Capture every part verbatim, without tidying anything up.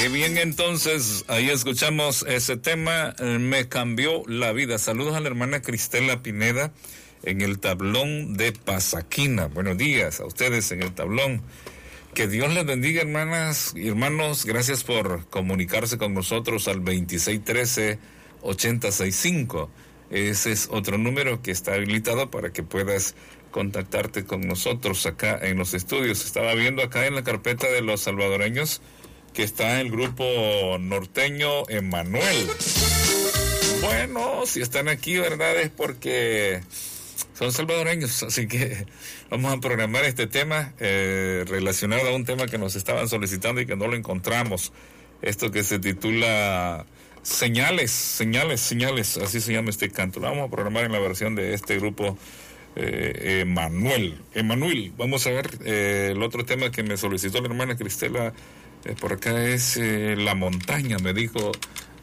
Y bien, entonces, ahí escuchamos ese tema, Me cambió la vida. Saludos a la hermana Cristela Pineda en el tablón de Pasaquina. Buenos días a ustedes en el tablón. Que Dios les bendiga, hermanas y hermanos. Gracias por comunicarse con nosotros al veintiséis trece ochenta sesenta y cinco. Ese es otro número que está habilitado para que puedas contactarte con nosotros acá en los estudios. Estaba viendo acá en la carpeta de los salvadoreños que está el grupo norteño Emanuel. Bueno, si están aquí, ¿verdad? Es porque son salvadoreños, así que vamos a programar este tema eh, relacionado a un tema que nos estaban solicitando y que no lo encontramos. Esto que se titula Señales, Señales, Señales, así se llama este canto. Lo vamos a programar en la versión de este grupo eh, Emanuel. Emanuel, vamos a ver eh, el otro tema que me solicitó la hermana Cristela. Eh, por acá es eh, La Montaña, me dijo,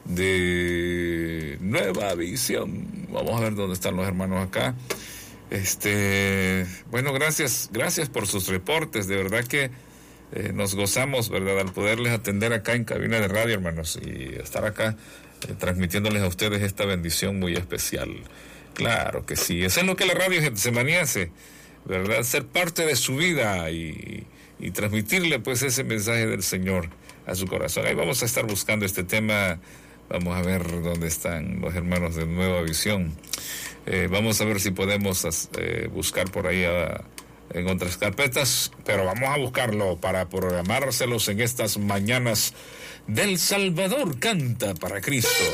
de Nueva Visión. Vamos a ver dónde están los hermanos acá. Este, bueno, gracias, gracias por sus reportes. De verdad que eh, nos gozamos, ¿verdad?, al poderles atender acá en cabina de radio, hermanos, y estar acá eh, transmitiéndoles a ustedes esta bendición muy especial. Claro que sí, eso es lo que la radio Getsemaní hace, ¿verdad? Ser parte de su vida y y transmitirle pues ese mensaje del Señor a su corazón. Ahí vamos a estar buscando este tema. Vamos a ver dónde están los hermanos de Nueva Visión. Eh, vamos a ver si podemos eh, buscar por ahí a, en otras carpetas, pero vamos a buscarlo para programárselos en estas mañanas del Salvador Canta para Cristo.